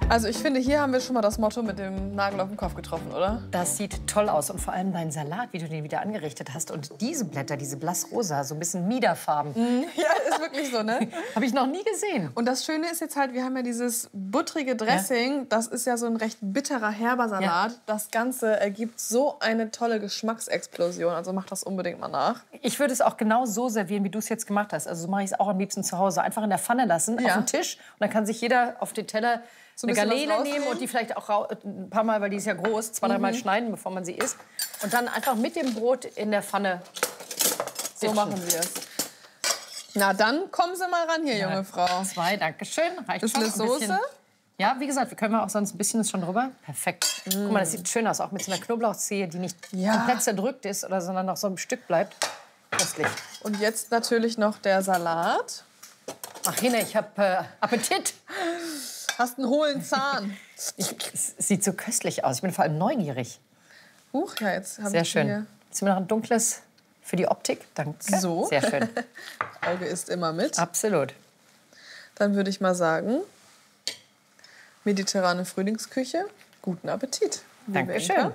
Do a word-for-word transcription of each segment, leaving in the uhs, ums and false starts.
Also ich finde, hier haben wir schon mal das Motto mit dem Nagel auf den Kopf getroffen, oder? Das sieht toll aus und vor allem dein Salat, wie du den wieder angerichtet hast. Und diese Blätter, diese blassrosa, so ein bisschen Miederfarben. Mhm. Ja, ist wirklich so, ne? Habe ich noch nie gesehen. Und das Schöne ist jetzt halt, wir haben ja dieses buttrige Dressing. Ja. Das ist ja so ein recht bitterer, herber Salat. Ja. Das Ganze ergibt so eine tolle Geschmacksexplosion. Also mach das unbedingt mal nach. Ich würde es auch genau so servieren, wie du es jetzt gemacht hast. Also so mache ich es auch am liebsten zu Hause. Einfach in der Pfanne lassen, ja. auf dem Tisch. Und dann kann sich jeder auf den Teller so ein eine Garnele nehmen und die vielleicht auch ein paar Mal, weil die ist ja groß, zwei, dreimal mhm. schneiden, bevor man sie isst. Und dann einfach mit dem Brot in der Pfanne so machen wir es. Na, dann kommen Sie mal ran hier, ja, junge Frau. Zwei, danke schön. Reicht ist schon. Eine Soße? Ein ja, wie gesagt, wir können auch sonst ein bisschen schon drüber. Perfekt. Mm. Guck mal, das sieht schön aus, auch mit so einer Knoblauchzehe, die nicht ja. komplett zerdrückt ist, oder, sondern noch so ein Stück bleibt. Köstlich. Und jetzt natürlich noch der Salat. Ach, Hine, ich habe äh, Appetit. Hast einen hohlen Zahn. Ich, es sieht so köstlich aus. Ich bin vor allem neugierig. Huch, ja, jetzt habe Sehr ich schön. Hier. Jetzt haben wir noch ein dunkles für die Optik. Danke. So. Sehr schön. Auge isst immer mit. Absolut. Dann würde ich mal sagen, mediterrane Frühlingsküche. Guten Appetit. Dankeschön.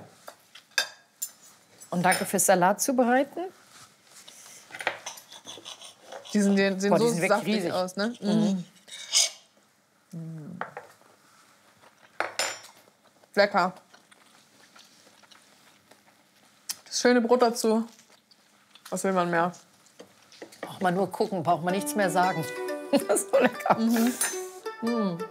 Und danke fürs Salat zubereiten. Die, sind, die sehen Boah, die so sind saftig riesig. aus, ne? Mhm. Mm. Lecker. Das schöne Brot dazu. Was will man mehr? Braucht man nur gucken, braucht man nichts mehr sagen. Das ist so lecker. Mhm. Mm.